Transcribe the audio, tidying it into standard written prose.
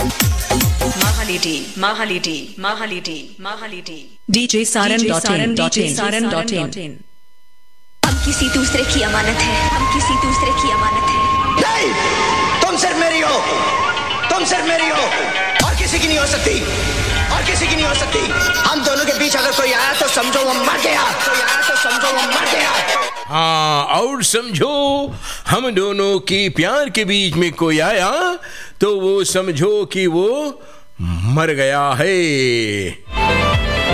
Mahaliti. DJ Saran.in. हम किसी दूसरे की अमानत है, हम किसी दूसरे की अमानत है। नहीं, तुम सिर्फ मेरी हो, तुम सिर्फ मेरी हो, और किसी की नहीं हो सकती, और किसी की नहीं हो सकती। हम दोनों के बीच अगर कोई आया तो समझो वो मर गया, कोई आया तो समझो वो मर गया। हाँ, और समझो हम दोनों की प्यार के बीच में कोई आया तो वो समझो कि वो मर गया है।